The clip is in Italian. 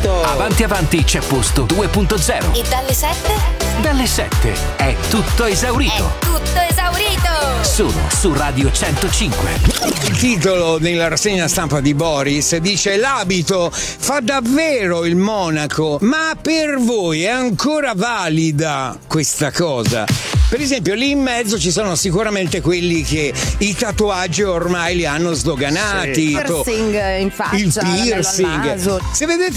Esaurito. Avanti c'è posto 2.0. E dalle 7? Dalle 7 è tutto esaurito. È tutto esaurito. Solo su Radio 105. Il titolo della rassegna stampa di Boris dice: l'abito fa davvero il monaco, ma per voi è ancora valida questa cosa? Per esempio, lì in mezzo ci sono sicuramente quelli che i tatuaggi ormai li hanno sdoganati. Piercing in faccia, il piercing. al naso. Se vedete